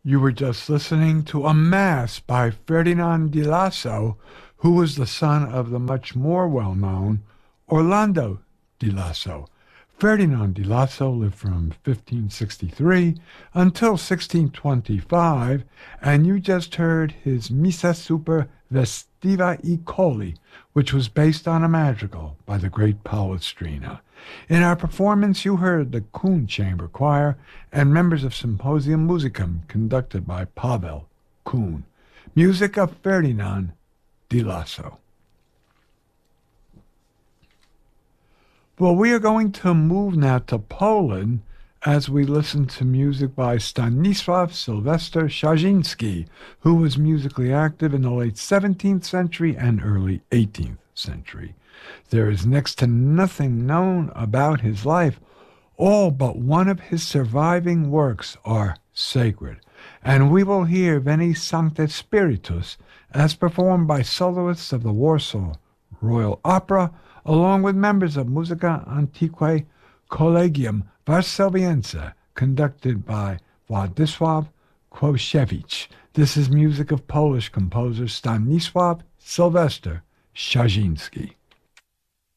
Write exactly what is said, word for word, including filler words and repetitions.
You were just listening to a Mass by Ferdinand di Lasso, who was the son of the much more well-known Orlando di Lasso. Ferdinand di Lasso lived from fifteen sixty-three until sixteen twenty-five, and you just heard his Missa Super Vestiva I Coli, which was based on a madrigal by the great Palestrina. In our performance, you heard the Kuhn Chamber Choir and members of Symposium Musicum conducted by Pavel Kuhn. Music of Ferdinand di Lasso. Well, we are going to move now to Poland as we listen to music by Stanisław Sylwester Szarzyński, who was musically active in the late seventeenth century and early eighteenth century. There is next to nothing known about his life. All but one of his surviving works are sacred, and we will hear Veni Sancte Spiritus as performed by soloists of the Warsaw Royal Opera, along with members of Musica Antiquae Collegium Warszawiense, conducted by Władysław Kwoszewicz. This is music of Polish composer Stanisław Sylwester Szarzyński.